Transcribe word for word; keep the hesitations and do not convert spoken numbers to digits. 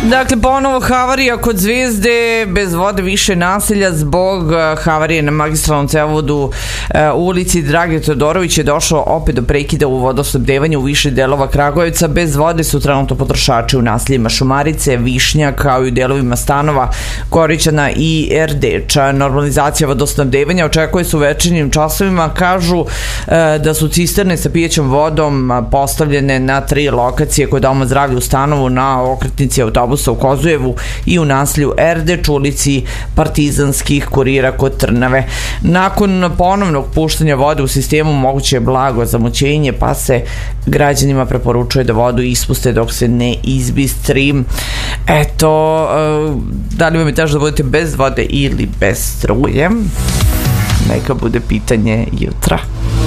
Dakle, ponovo havarija kod Zvezde, bez vode više nasilja zbog havarije na magistralnom cevovodu u ulici Drage Todorović je došlo opet do prekida u vodosnabdevanju u više delova Kragujevca. Bez vode su trenutno potrošači u naseljima Šumarice, Višnja, kao i u delovima stanova Korićana i Erdeča. Normalizacija vodosnabdevanja očekuje se u večernjim časovima. Kažu da su cisterne sa pijećom vodom postavljene na tri lokacije kod Doma zdravlja u Stanovu, na okretnici autobusa u Kozujevu i u naselju Erdeč, ulici Partizanskih kurira kod Trnave. Nakon ponovnog puštanja vode u sistemu moguće je blago zamućenje, pa se građanima preporučuje da vodu ispuste dok se ne izbistri. Eto, da li vam je teže da budete bez vode ili bez struje? Neka bude pitanje jutra.